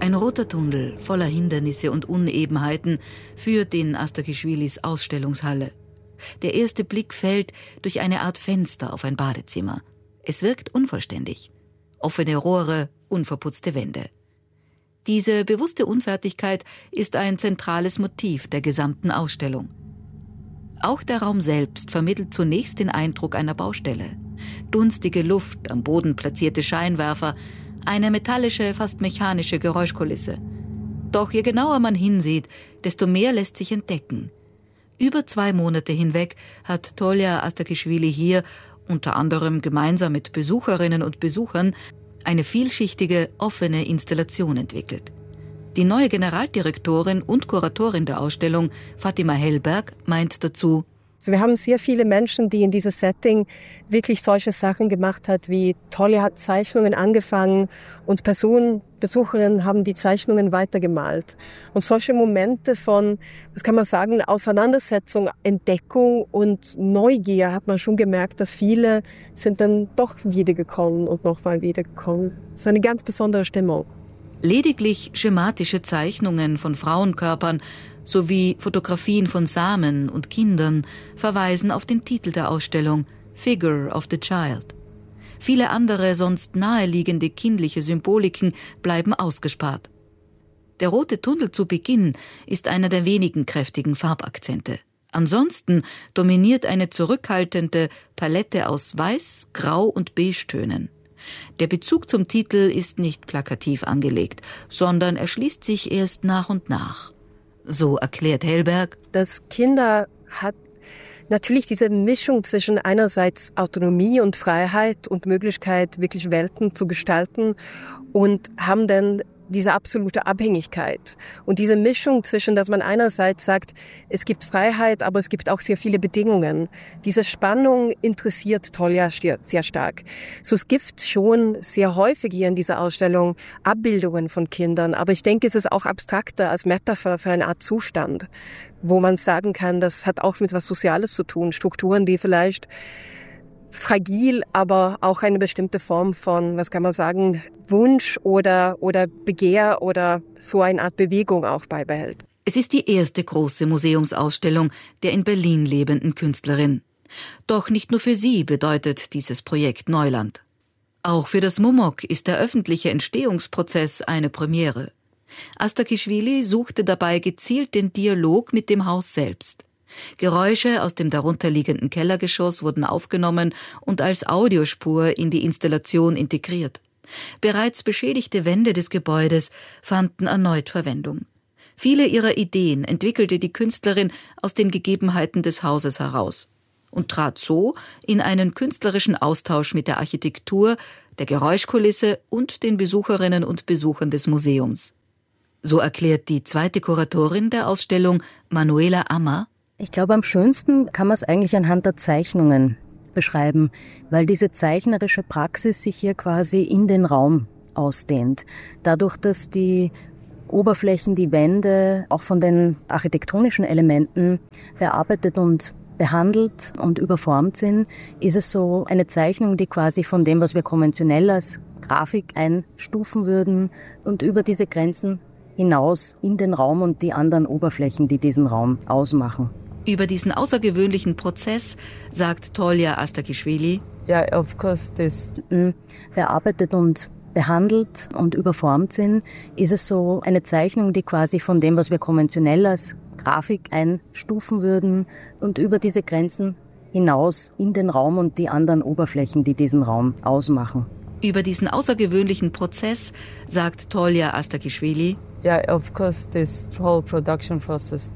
Ein roter Tunnel voller Hindernisse und Unebenheiten führt in Astaghishvilis Ausstellungshalle. Der erste Blick fällt durch eine Art Fenster auf ein Badezimmer. Es wirkt unvollständig. Offene Rohre, unverputzte Wände. Diese bewusste Unfertigkeit ist ein zentrales Motiv der gesamten Ausstellung. Auch der Raum selbst vermittelt zunächst den Eindruck einer Baustelle. Dunstige Luft, am Boden platzierte Scheinwerfer, eine metallische, fast mechanische Geräuschkulisse. Doch je genauer man hinsieht, desto mehr lässt sich entdecken. Über 2 Monate hinweg hat Tolja Astaghishvili hier, unter anderem gemeinsam mit Besucherinnen und Besuchern, eine vielschichtige, offene Installation entwickelt. Die neue Generaldirektorin und Kuratorin der Ausstellung, Fatima Hellberg, meint dazu: Also wir haben sehr viele Menschen, die in dieses Setting wirklich solche Sachen gemacht hat, wie Tolja hat Zeichnungen angefangen und Besucherinnen haben die Zeichnungen weitergemalt. Und solche Momente von, was kann man sagen, Auseinandersetzung, Entdeckung und Neugier hat man schon gemerkt, dass viele sind dann doch wiedergekommen und nochmal wiedergekommen. Das ist eine ganz besondere Stimmung. Lediglich schematische Zeichnungen von Frauenkörpern sowie Fotografien von Samen und Kindern verweisen auf den Titel der Ausstellung, Figure of the Child. Viele andere sonst naheliegende kindliche Symboliken bleiben ausgespart. Der rote Tunnel zu Beginn ist einer der wenigen kräftigen Farbakzente. Ansonsten dominiert eine zurückhaltende Palette aus Weiß, Grau und Beige-Tönen. Der Bezug zum Titel ist nicht plakativ angelegt, sondern erschließt sich erst nach und nach. So erklärt Hellberg: Das Kinder hat natürlich diese Mischung zwischen einerseits Autonomie und Freiheit und Möglichkeit, wirklich Welten zu gestalten, und haben dann diese absolute Abhängigkeit. Und diese Mischung zwischen, dass man einerseits sagt, es gibt Freiheit, aber es gibt auch sehr viele Bedingungen. Diese Spannung interessiert Tolja sehr stark. So, es gibt schon sehr häufig hier in dieser Ausstellung Abbildungen von Kindern, aber ich denke, es ist auch abstrakter als Metapher für eine Art Zustand, wo man sagen kann, das hat auch mit was Soziales zu tun, Strukturen, die vielleicht fragil, aber auch eine bestimmte Form von, was kann man sagen, Wunsch oder Begehr oder so eine Art Bewegung auch beibehält. Es ist die erste große Museumsausstellung der in Berlin lebenden Künstlerin. Doch nicht nur für sie bedeutet dieses Projekt Neuland. Auch für das MUMOC ist der öffentliche Entstehungsprozess eine Premiere. Astaghishvili suchte dabei gezielt den Dialog mit dem Haus selbst. Geräusche aus dem darunterliegenden Kellergeschoss wurden aufgenommen und als Audiospur in die Installation integriert. Bereits beschädigte Wände des Gebäudes fanden erneut Verwendung. Viele ihrer Ideen entwickelte die Künstlerin aus den Gegebenheiten des Hauses heraus und trat so in einen künstlerischen Austausch mit der Architektur, der Geräuschkulisse und den Besucherinnen und Besuchern des Museums. So erklärt die zweite Kuratorin der Ausstellung, Manuela Ammer: Ich glaube, am schönsten kann man es eigentlich anhand der Zeichnungen beschreiben, weil diese zeichnerische Praxis sich hier quasi in den Raum ausdehnt. Dadurch, dass die Oberflächen, die Wände auch von den architektonischen Elementen bearbeitet und behandelt und überformt sind, ist es so eine Zeichnung, die quasi von dem, was wir konventionell als Grafik einstufen würden, und über diese Grenzen hinaus in den Raum und die anderen Oberflächen, die diesen Raum ausmachen. Über diesen außergewöhnlichen Prozess sagt Tolja Astaghishvili: Yeah, of course, this bearbeitet und behandelt und überformt sind, ist es so eine Zeichnung, die quasi von dem, was wir konventionell als Grafik einstufen würden, und über diese Grenzen hinaus in den Raum und die anderen Oberflächen, die diesen Raum ausmachen. Über diesen außergewöhnlichen Prozess sagt Tolja Astaghishvili: Yeah, of course, this whole production process